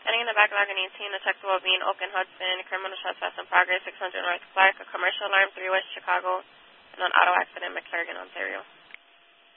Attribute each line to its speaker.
Speaker 1: Standing in the backlog in 18, the Texas Wellbeing, Oak and Hudson, criminal trespass in progress, 600 North Clark, a commercial alarm, 3 West Chicago, and an auto accident in McClurgan, Ontario.